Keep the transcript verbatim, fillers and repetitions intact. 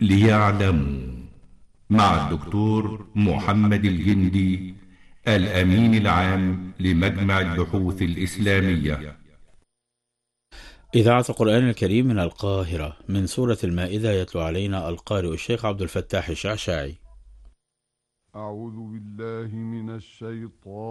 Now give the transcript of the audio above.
ليعلموا، مع الدكتور محمد الجندي، الأمين العام لمجمع البحوث الإسلامية. إذاعة القرآن الكريم من القاهرة، من سورة المائدة، يتلو علينا القارئ الشيخ عبد الفتاح الشعشاعي. أعوذ بالله من الشيطان